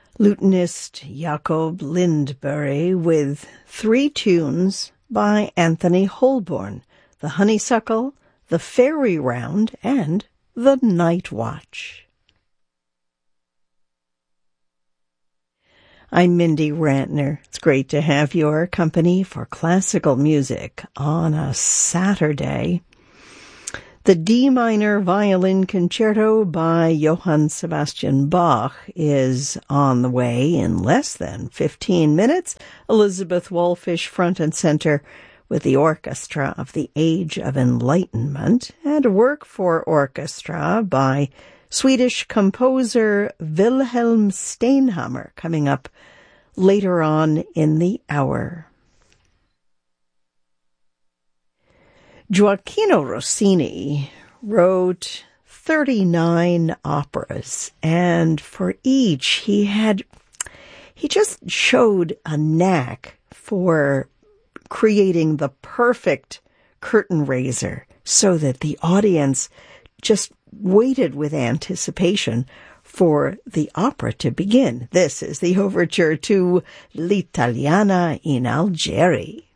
lutenist Jacob Lindbergh with 3 tunes by Anthony Holborn, The Honeysuckle, The Fairy Round, and The Night Watch. I'm Mindy Rantner. It's great to have your company for classical music on a Saturday. The D minor violin concerto by Johann Sebastian Bach is on the way in less than 15 minutes. Elizabeth Wolfish front and center with the Orchestra of the Age of Enlightenment, and a work for orchestra by Swedish composer Wilhelm Steinhammer coming up later on in the hour. Gioachino Rossini wrote 39 operas, and for each he just showed a knack for creating the perfect curtain raiser so that the audience just waited with anticipation for the opera to begin. This is the overture to L'Italiana in Algeri.